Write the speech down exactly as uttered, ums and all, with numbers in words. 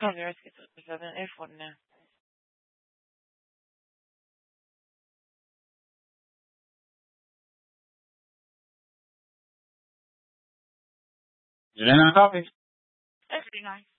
Allora, scritto nel forno. Jelena coffee? That's pretty nice.